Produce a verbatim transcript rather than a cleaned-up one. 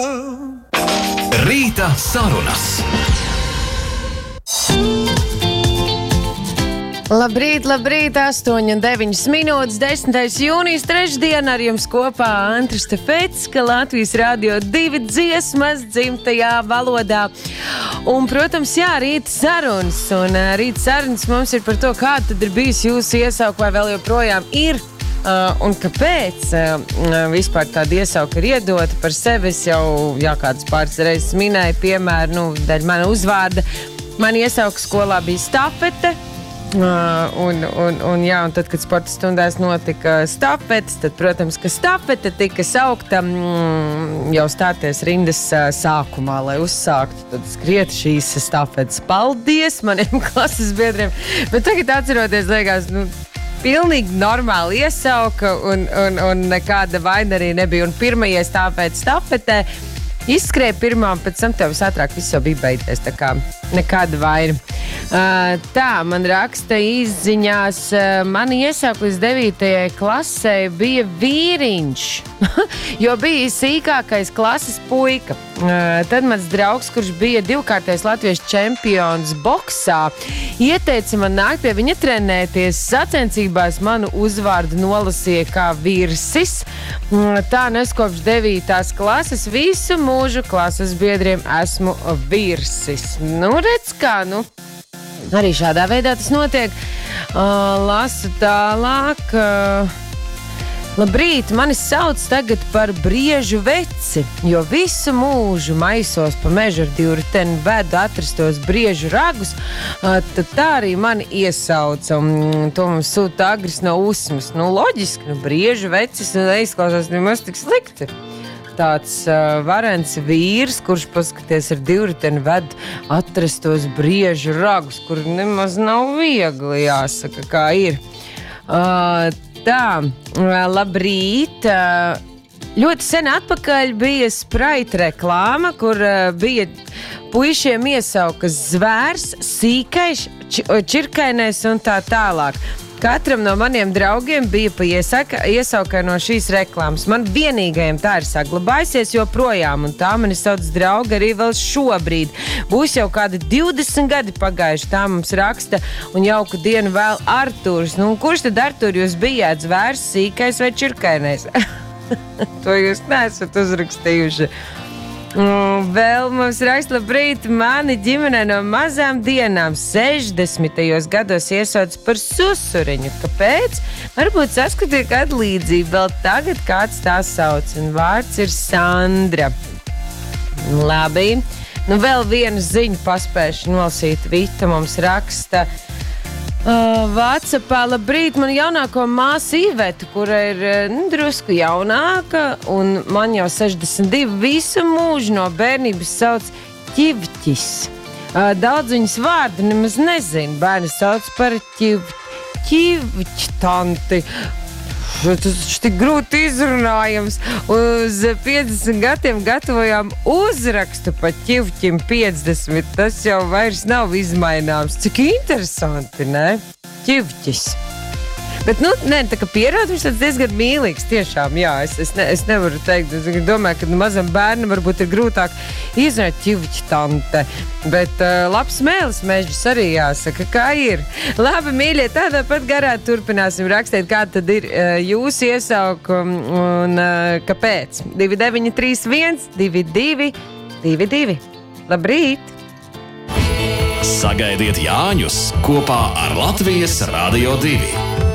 Rīta sarunas. Labrīt, labrīt, astoņi un deviņas minūtes, desmitais jūnijas trešdiena ar jums kopā Andra Stefecka, Latvijas Radio divi dziesmas dzimtajā valodā. Un, protams, jā, rīta sarunas, un uh, rīta sarunas mums ir par to, kā tad ir bijis jūsu iesauka, vai vēl joprojām ir, uh, un kāpēc uh, vispār tāda iesauka ir iedota par sevi. Es jau, jā, kādas pāris reizes minēju, piemēram, nu, daļa mana uzvārda. Man iesauka skolā bija stafete. Uh, un, un, un, jā, un tad, kad sporta stundās notika stafetes, tad, protams, ka stafete tika saukta mm, jau stāties rindas uh, sākumā, lai uzsāktu tad skriet šīs stafetes. Paldies maniem klases biedriem! Bet tagad atceroties, liekas, nu, pilnīgi normāli iesauka un, un, un nekāda vaina arī nebija. Un pirmajai stāvēt stafetē izskrēja pirmā, un pēc tam tev visātrāk viss jau bija beidzies, tā kā nekāda vaina. Uh, tā, man raksta izziņās, uh, mani iesauka līdz devītajai klasē bija vīriņš, jo bija sīkākais klases puika. Uh, tad mans draugs, kurš bija divkārtais latviešu čempions boksā, ieteica man nākt pie viņa trenēties. Sacensībās manu uzvārdu nolasīja kā Virsis. Uh, tā nes kopš devītās klases visu mūžu klases biedriem esmu Virsis. Nu, redz kā, nu. Arī šādā veidā tas notiek. Uh, lasu tālāk. Uh, labrīt, mani sauc tagad par briežu veci, jo visu mūžu maisos pa mežu ar divriteni vedu atrastos briežu ragus. Uh, tad tā arī mani iesauca. Un to mums sūta Agris no Usmas. Nu, loģiski, nu, briežu vecis neizklausās nemaz tik slikti. Tāds uh, varens vīrs, kurš paskaties ar divriteni ved atrastos briežu ragus, kur nemaz nav viegli, jāsaka, kā ir. Uh, tā, uh, labrīt. Uh, ļoti sen atpakaļ bija Sprite reklāma, kur uh, bija puišiem iesaukas zvērs, sīkais, č- čirkainais un tā tālāk. Katram no maniem draugiem bija pa iesaka, iesaukai no šīs reklāmas. Man vienīgajam tā ir saglabājusies joprojām, un tā mani sauc draugi arī vēl šobrīd. Būs jau kādi divdesmit gadi pagājuši, tā mums raksta, un jauku dienu vēl Artūrs. Nu, kurš tad, Artūr, jūs bijāt, zvērs, sīkais vai čirkainais? To jūs neesat uzrakstījuši. Un vēl mums raksta, labrīt, mani ģimene no mazām dienām sešdesmitajos gados iesauc par susuriņu. Kāpēc? Varbūt saskatīja kādu līdzību. Vēl tagad kāds tā sauc, un vārds ir Sandra. Labi. Nu, vēl vienu ziņu paspēšu nolasīt. Vita mums raksta. Uh, Vācijā, labrīt, man jaunāko māsu Iveta, kura ir nu, drusku jaunāka, un man jau sešdesmit divi, visu mūžu no bērnības sauc Ķivķis. Uh, daudz viņas vārdu nemaz nezinu, bērni sauc par ķiv, ķivķtanti. Tas tik grūti izrunājams. Uz piecdesmit gadiem gatavojām uzrakstu par ķivķim piecdesmit. Tas jau vairs nav izmaināms. Cik interesanti, ne? Ķivķis. Bet, nu, nē, tā kā pierāda, viņš tāds diezgan mīlīgs, tiešām, jā, es, es, ne, es nevaru teikt, es domāju, ka mazam bērnam varbūt ir grūtāk izrunāt ķivķtante, bet uh, labs mēlis mežģis arī jāsaka, kā ir. Labi, mīļie, tādā pat garā turpināsim rakstīt, kā tad ir uh, jūsu iesauka un uh, kāpēc. divi deviņi trīs viens divi divi divi divi. Labrīt! Sagaidiet Jāņus kopā ar Latvijas Radio divi.